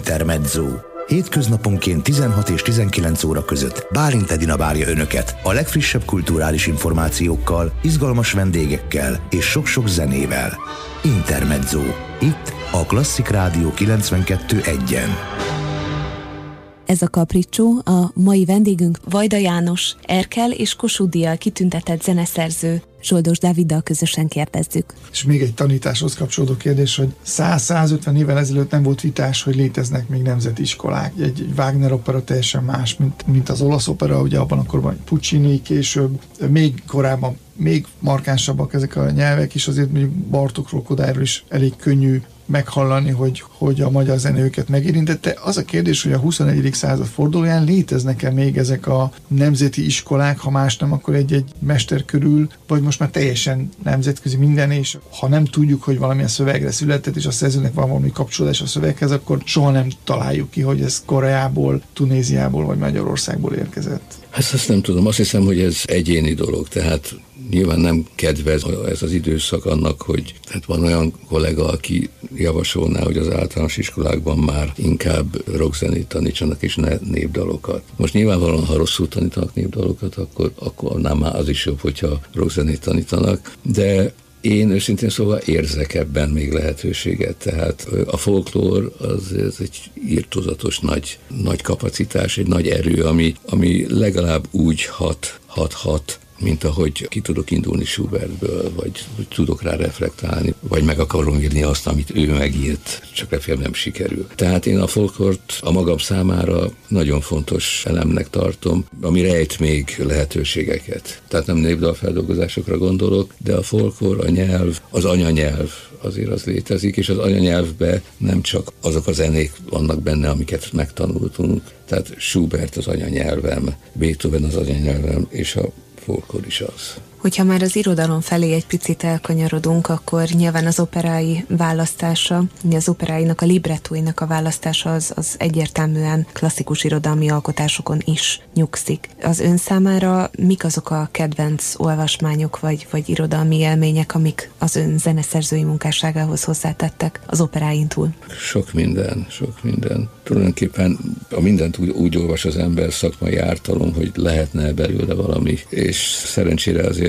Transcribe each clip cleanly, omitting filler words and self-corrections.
Intermezzo. Hétköznaponként 16 és 19 óra között Bálint Edina várja Önöket a legfrissebb kulturális információkkal, izgalmas vendégekkel és sok-sok zenével. Intermezzo. Itt a Klasszik Rádió 92.1-en. Ez a Kapricsó, a mai vendégünk Vajda János, Erkel és Kossuth díjjal kitüntetett zeneszerző. Zsoldos Dáviddal közösen kérdezzük. És még egy tanításhoz kapcsolódó kérdés, hogy 100-150 évvel ezelőtt nem volt vitás, hogy léteznek még nemzeti iskolák. Egy Wagner opera teljesen más, mint az olasz opera, ugye abban akkor Puccini, később, még korábban még markánsabbak ezek a nyelvek, és azért mondjuk Bartókról, Kodályról is elég könnyű meghallani, hogy a magyar zene őket megérintette. Az a kérdés, hogy a 21. század fordulóján léteznek-e még ezek a nemzeti iskolák, ha más nem, akkor egy mester körül, vagy most már teljesen nemzetközi minden, és ha nem tudjuk, hogy valamilyen szövegre született, és a szerzőnek van valami kapcsolódás a szöveghez, akkor soha nem találjuk ki, hogy ez Koreából, Tunéziából vagy Magyarországból érkezett. Hát azt nem tudom, azt hiszem, hogy ez egyéni dolog, tehát nyilván nem kedvez ez az időszak annak, hogy tehát van olyan kollega, aki javasolná, hogy az általános iskolákban már inkább rockzenét tanítsanak és ne népdalokat. Most nyilvánvalóan, ha rosszul tanítanak népdalokat, akkor nem már az is jobb, hogyha rockzenét tanítanak, de én őszintén szóval érzek ebben még lehetőséget, tehát a folklór az egy irtózatos nagy kapacitás, egy nagy erő, ami legalább úgy hat, mint ahogy ki tudok indulni Schubertből, vagy tudok rá reflektálni, vagy meg akarom írni azt, amit ő megírt, csak remélem nem sikerül. Tehát én a folklort a magam számára nagyon fontos elemnek tartom, ami rejt még lehetőségeket. Tehát nem népdalfeldolgozásokra gondolok, de a folklor, a nyelv, az anyanyelv, azért az létezik, és az anyanyelvben nem csak azok a zenék vannak benne, amiket megtanultunk, tehát Schubert az anyanyelvem, Beethoven az anyanyelvem, és a folklór is az. Hogyha már az irodalom felé egy picit elkanyarodunk, akkor nyilván az operái választása, az operáinak, a librettóinak a választása az egyértelműen klasszikus irodalmi alkotásokon is nyugszik. Az ön számára mik azok a kedvenc olvasmányok vagy irodalmi élmények, amik az ön zeneszerzői munkásságához hozzátettek az operáin túl? Sok minden. Tulajdonképpen a mindent úgy olvas az ember, szakmai ártalom, hogy lehetne belőle valami, és szerencsére azért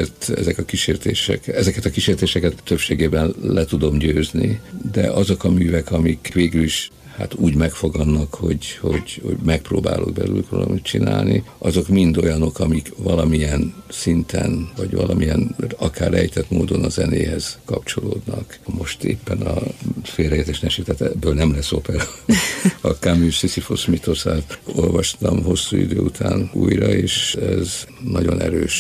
ezeket a kísértéseket többségében le tudom győzni, de azok a művek, amik végül is úgy megfogannak, hogy megpróbálok belőlük valamit csinálni, azok mind olyanok, amik valamilyen szinten, vagy valamilyen akár rejtett módon a zenéhez kapcsolódnak. Most éppen a félreértés ne esik, tehát ebből nem lesz opera. A Camus Sisyphos mitoszát olvastam hosszú idő után újra, és ez nagyon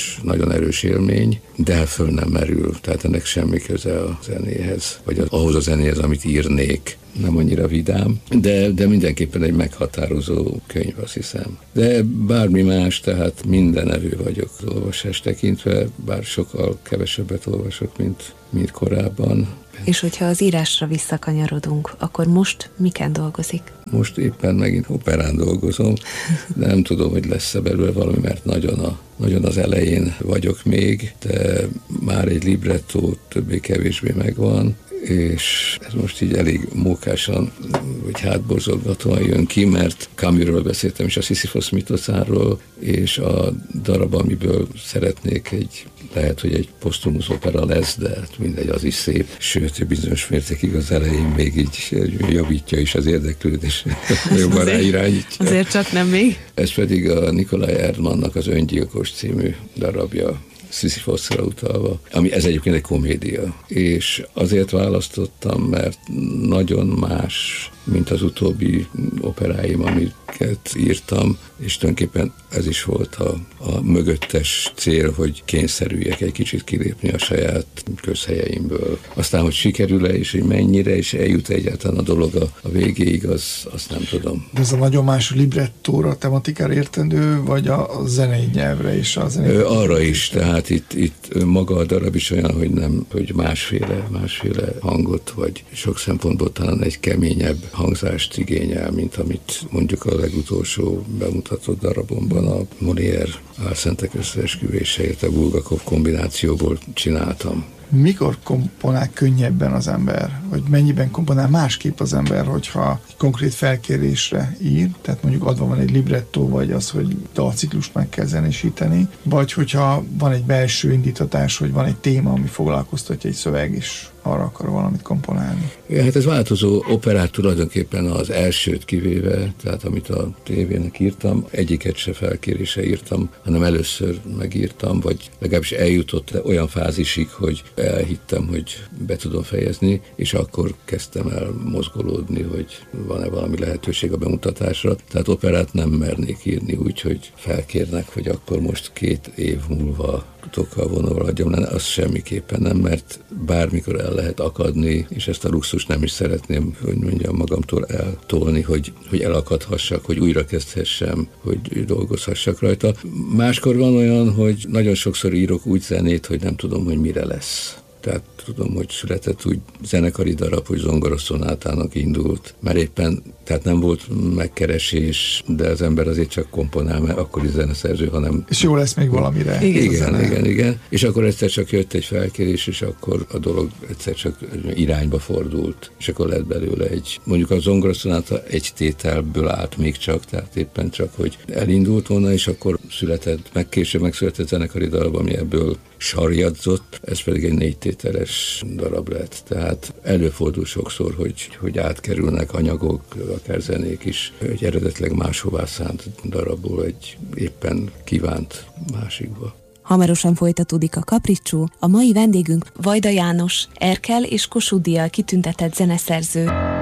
erős élmény, de föl nem merül, tehát ennek semmi köze a zenéhez, vagy ahhoz a zenéhez, amit írnék. Nem annyira vidám, de mindenképpen egy meghatározó könyv, azt hiszem. De bármi más, tehát minden evő vagyok az olvasás tekintve, bár sokkal kevesebbet olvasok, mint korábban. És hogyha az írásra visszakanyarodunk, akkor most miken dolgozik? Most éppen megint operán dolgozom, de nem tudom, hogy lesz-e belőle valami, mert nagyon az elején vagyok még, de már egy librettó többé-kevésbé megvan, és ez most így elég mókásan, vagy hátborzolgatóan jön ki, mert Camusról beszéltem, és a Sisyphos mitoszáról, és a darab, amiből szeretnék lehet, hogy egy posztumusz opera lesz, de mindegy, az is szép, sőt, bizonyos mértékig az elején még így javítja is az érdeklődés, jobban ráirányítja. Azért csak nem még. Ez pedig a Nikolaj Erdmannnak az Öngyilkos című darabja, Sisyphosra utalva, ez egyébként egy komédia. És azért választottam, mert nagyon más, mint az utóbbi operáim, amiket írtam, és tulajdonképpen ez is volt a mögöttes cél, hogy kényszerüljek egy kicsit kilépni a saját közhelyeimből. Aztán, hogy sikerül-e, és hogy mennyire, és eljut egyáltalán a dolog a végéig, azt nem tudom. De ez a nagyon más librettóra, tematikára értendő, vagy a zenei nyelvre is? Arra is, tehát itt maga a darab is olyan, hogy másféle hangot, vagy sok szempontból talán egy keményebb hangzást igényel, mint amit mondjuk a legutolsó bemutatott darabomban a Molière álszentek összeesküvéseért a Bulgakov kombinációból csináltam. Mikor komponál könnyebben az ember, vagy mennyiben komponál másképp az ember, hogyha konkrét felkérésre ír, tehát mondjuk adva van egy librettó, vagy az, hogy dalciklust meg kell zenésíteni, vagy hogyha van egy belső indítatás, hogy van egy téma, ami foglalkoztatja egy szöveg, és arra akar valamit komponálni. Ja, hát ez változó. Operát tulajdonképpen az elsőt kivéve, tehát amit a tévének írtam, egyiket se felkérésre írtam, hanem először megírtam, vagy legalábbis eljutott olyan fázisig, hogy elhittem, hogy be tudom fejezni, és akkor kezdtem el mozgolódni, hogy van-e valami lehetőség a bemutatásra. Tehát operát nem mernék írni úgy, hogy felkérnek, hogy akkor most 2 év múlva tokkal vonóval adjam, az semmiképpen nem, mert bármikor el lehet akadni, és ezt a luxust nem is szeretném, hogy mondjam, magamtól eltolni, hogy elakadhassak, hogy újra kezdhessem, hogy dolgozhassak rajta. Máskor van olyan, hogy nagyon sokszor írok úgy zenét, hogy nem tudom, hogy mire lesz. Tehát tudom, hogy született úgy zenekari darab, hogy zongoraszonátának indult. Már éppen, tehát nem volt megkeresés, de az ember azért csak komponál, mert akkori zeneszerző, hanem... És jó lesz még valamire. Igen. És akkor egyszer csak jött egy felkérés, és akkor a dolog egyszer csak irányba fordult. És akkor lett belőle mondjuk a zongoraszonáta egy tételből állt még csak, tehát éppen csak, hogy elindult volna, és akkor később megszületett zenekari darab, ami ebből sarjadzott, ez pedig egy 4 tételes darab lett. Tehát előfordul sokszor, hogy átkerülnek anyagok, akár zenék is, egy eredetileg máshová szánt darabból egy éppen kívánt másikba. Hamarosan folytatódik a Capriccio, a mai vendégünk Vajda János, Erkel és Kossuth-díjjal kitüntetett zeneszerző.